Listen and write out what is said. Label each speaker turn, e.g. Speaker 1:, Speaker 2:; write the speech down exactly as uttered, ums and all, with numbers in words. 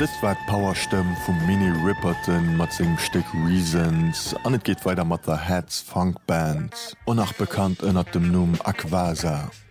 Speaker 1: Das war d'Powerstimm vum Mini Ripperton mat segem Stück Reasons, an et geht weiter mat der Heads Funkband, onnach bekannt ënner dem Numm Aquasa.